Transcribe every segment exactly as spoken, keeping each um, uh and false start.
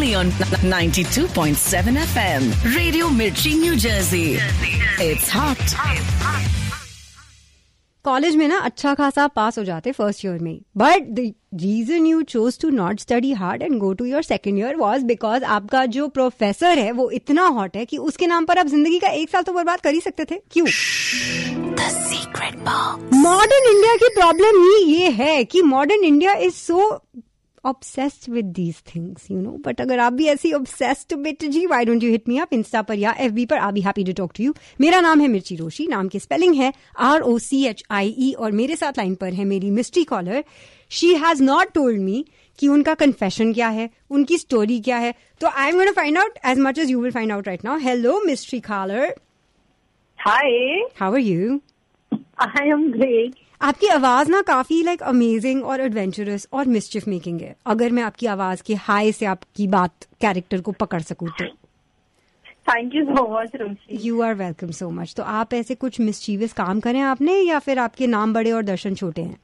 only on ninety-two point seven F M. Radio Mirchi, New Jersey. It's hot. College में ना अच्छा खासा पास हो जाते फर्स्ट ईयर में, but the reason you chose to not study hard and go to your second year was because आपका जो professor है वो इतना हॉट है कि उसके नाम पर आप जिंदगी का एक साल तो बर्बाद कर ही सकते थे. क्यों? The secret box. Modern India की प्रॉब्लम ही ये है कि modern India is so obsessed with these things, you know. But अगर आप भी ऐसी obsessed bit ji, why don't you hit me up Insta पर या एफ बी पर. I'll be happy to talk to you. मेरा नाम है मिर्ची रोशी, नाम की स्पेलिंग है R O C H I ई और मेरे साथ लाइन पर है मेरी mystery collar. She has not told me कि उनका कन्फेशन क्या है, उनकी स्टोरी क्या है, तो I am gonna find out as much as you will find out right now. Hello mystery collar. Hi, how are you? I am great. आपकी आवाज ना काफी लाइक अमेजिंग और एडवेंचरस और मिस्चिफ मेकिंग है. अगर मैं आपकी आवाज के हाई से आपकी बात कैरेक्टर को पकड़ सकूं तो. Thank you so much Roshi. You are welcome so much. तो आप ऐसे कुछ मिस्चीवियस काम करें आपने, या फिर आपके नाम बड़े और दर्शन छोटे हैं?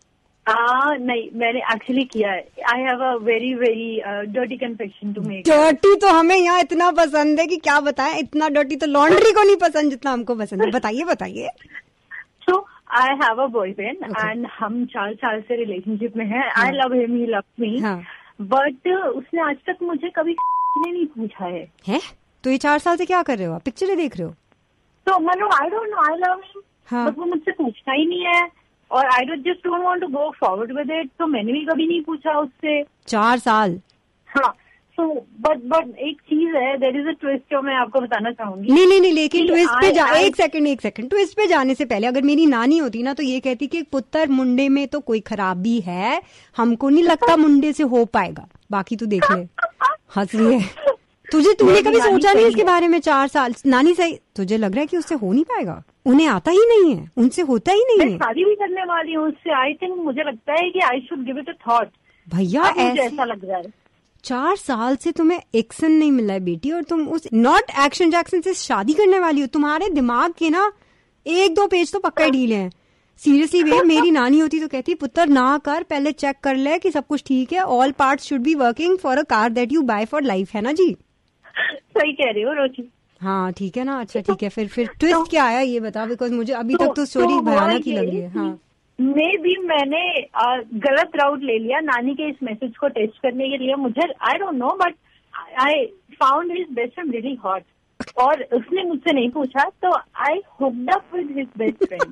आ, नहीं, मैंने एक्चुअली किया है. I have a very very dirty confection to make. Dirty तो हमें यहाँ इतना पसंद है कि क्या बताएं. इतना डर्टी तो लॉन्ड्री को नहीं पसंद जितना हमको पसंद है. बताइए बताइए. सो I have a boyfriend and हम चार साल से रिलेशनशिप में हैं. I love him, he loves me, but उसने आज तक मुझे कभी ने नहीं पूछा है. है? तो ये चार साल से क्या कर रहे हो आप? पिक्चरें देख रहे हो? तो मतलब I don't know, I love him but वो मुझसे पूछता ही नहीं है और I don't just don't want to go forward with it. तो मैंने भी कभी नहीं पूछा उससे. चार साल? हाँ. So, but but एक चीज है, देयर इज अ ट्विस्ट जो मैं आपको बताना चाहूंगी. नहीं नहीं नहीं, लेकिन ट्विस्ट पे जा, एक सेकंड एक सेकंड ट्विस्ट पे जाने से पहले अगर मेरी नानी होती ना तो ये कहती कि पुत्र मुंडे में तो कोई खराबी है, हमको नहीं लगता मुंडे से हो पाएगा. बाकी तू देख ले. हंस रही है. तुझे तुमने कभी सोचा नहीं इसके बारे में? चार साल नानी सही, तुझे लग रहा है कि उससे हो नहीं पाएगा? उन्हें आता ही नहीं है, उनसे होता ही नहीं है. शादी भी करने वाली हूँ उससे. आई थिंक मुझे लगता है कि I should give it a thought. भैया ऐसा लग रहा है. चार साल से तुम्हें एक्शन नहीं मिला है बेटी, और तुम उस नॉट एक्शन जैक्सन से शादी करने वाली हो. तुम्हारे दिमाग के ना एक दो पेज तो पक्का ढीले हैं. सीरियसली वे, मेरी नानी होती तो कहती पुत्र ना कर, पहले चेक कर ले कि सब कुछ ठीक है. All parts should be working for a car that you bye for life. है ना जी? सही कह रही हो रोची. हाँ ठीक है ना. अच्छा ठीक है, फिर फिर ट्विस्ट क्या आया ये बता, बिकॉज मुझे अभी तक तो स्टोरी भयानक ही लग रही है. हाँ, मे भी मैंने आ, गलत राउट ले लिया नानी के इस मैसेज को टेस्ट करने के लिए. मुझे I don't know, but I found his best friend really hot और उसने मुझसे नहीं पूछा, तो I hooked up with his best friend.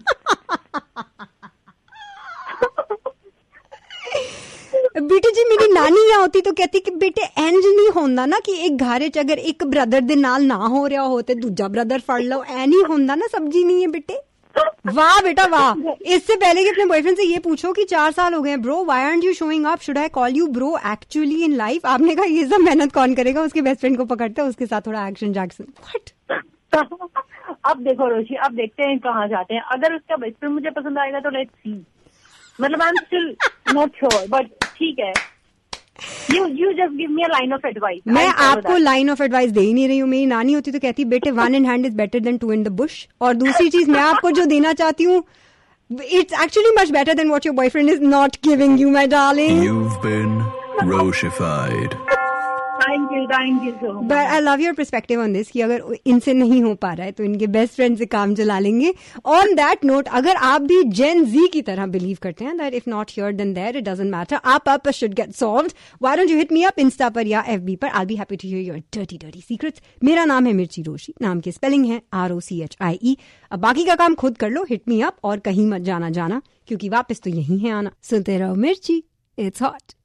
बेटे जी, मेरी नानी यहाँ होती तो कहती कि बेटे इंज नहीं होंदा ना कि एक घारे च अगर एक ब्रदर दे नाल ना हो रहा हो ते दूजा ब्रदर फड़ लो. ऐ नहीं होंदा ना, सब्जी नहीं है बेटे. वाह बेटा वाह. इससे पहले कि अपने बॉयफ्रेंड से ये पूछो कि चार साल हो गए bro, why aren't you showing up, should I call you bro actually in life. आपने कहा ये सब मेहनत कौन करेगा, उसके बेस्ट फ्रेंड को पकड़ते हैं, उसके साथ थोड़ा एक्शन जैक्सन. व्हाट? अब देखो रोशी, अब देखते हैं कहाँ जाते हैं. अगर उसका बेस्ट फ्रेंड मुझे पसंद आएगा तो लेट्स सी. मतलब I am still not sure, but ठीक है. You you just give me a line of advice. मैं आपको लाइन ऑफ एडवाइस दे ही नहीं रही हूँ. मेरी नानी होती तो कहती बेटे one in hand is better than to in the Bush. और दूसरी चीज मैं आपको जो देना चाहती हूँ, it's actually much better than what your boyfriend is not giving you my darling. You've been Roshified. Thank you, thank you so much. But I love your perspective on this कि अगर इनसे नहीं हो पा रहा है तो इनके बेस्ट फ्रेंड से काम चला लेंगे. On that note, अगर आप भी Gen Z की तरह बिलीव करते हैं that if not here then there, it doesn't matter, आप up should get solved, why don't you hit me up Insta पर या एफ बी पर. I'll be happy to hear your dirty dirty secrets. मेरा नाम है मिर्ची रोशी, नाम की स्पेलिंग है R O C H I ई. अब बाकी का काम खुद कर लो. हिट मी अप और कहीं मत जाना जाना, क्योंकि वापस तो यही है आना. सुनते रहो मिर्ची, इट्स हॉट.